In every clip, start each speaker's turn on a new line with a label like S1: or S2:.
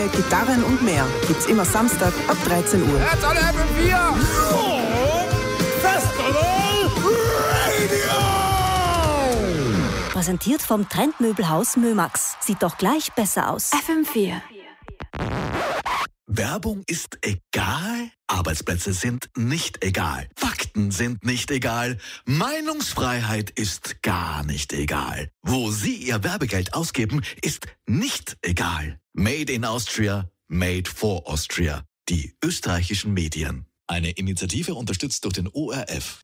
S1: Gesänge, Gitarren und mehr gibt's immer Samstag ab 13 Uhr.
S2: Jetzt alle FM4! Festival Radio!
S3: Präsentiert vom Trendmöbelhaus Mömax. Sieht doch gleich besser aus.
S4: FM4.
S5: Werbung ist egal, Arbeitsplätze sind nicht egal, Fakten sind nicht egal, Meinungsfreiheit ist gar nicht egal. Wo Sie Ihr Werbegeld ausgeben, ist nicht egal. Made in Austria, made for Austria. Die österreichischen Medien. Eine Initiative unterstützt durch den ORF.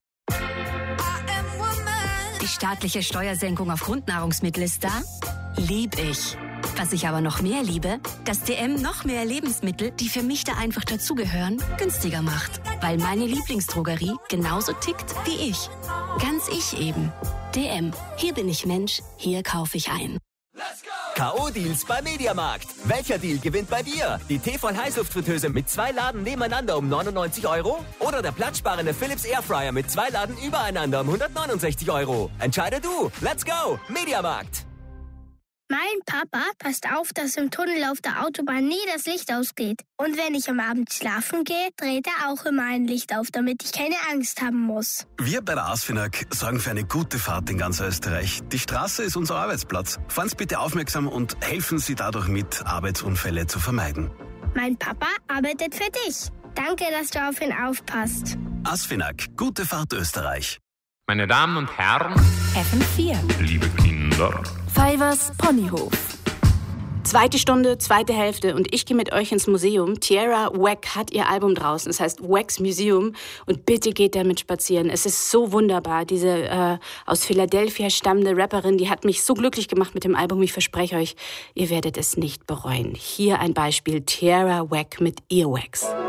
S4: Die staatliche Steuersenkung auf Grundnahrungsmittel ist da? Lieb ich. Was ich aber noch mehr liebe, dass DM noch mehr Lebensmittel, die für mich da einfach dazugehören, günstiger macht. Weil meine Lieblingsdrogerie genauso tickt wie ich. Ganz ich eben. DM. Hier bin ich Mensch, hier kaufe ich ein.
S6: K.O.-Deals bei Mediamarkt. Welcher Deal gewinnt bei dir? Die Tefal-Heißluftfritteuse mit 2 Laden nebeneinander um 99 € oder der platzsparende Philips Airfryer mit 2 Laden übereinander um 169 €. Entscheide du. Let's go. Mediamarkt.
S7: Mein Papa passt auf, dass im Tunnel auf der Autobahn nie das Licht ausgeht. Und wenn ich am Abend schlafen gehe, dreht er auch immer ein Licht auf, damit ich keine Angst haben muss.
S8: Wir bei der ASFINAG sorgen für eine gute Fahrt in ganz Österreich. Die Straße ist unser Arbeitsplatz. Fahren Sie bitte aufmerksam und helfen Sie dadurch mit, Arbeitsunfälle zu vermeiden.
S7: Mein Papa arbeitet für dich. Danke, dass du auf ihn aufpasst.
S8: ASFINAG, gute Fahrt Österreich.
S9: Meine Damen und Herren,
S3: FM4.
S9: liebe Kinder,
S3: Fivers Ponyhof.
S10: Zweite Stunde, zweite Hälfte und ich gehe mit euch ins Museum. Tierra Whack hat ihr Album draußen, es heißt Whack's Museum und bitte geht damit spazieren. Es ist so wunderbar. Diese aus Philadelphia stammende Rapperin, die hat mich so glücklich gemacht mit dem Album. Ich verspreche euch, ihr werdet es nicht bereuen. Hier ein Beispiel, Tierra Whack mit Earwax.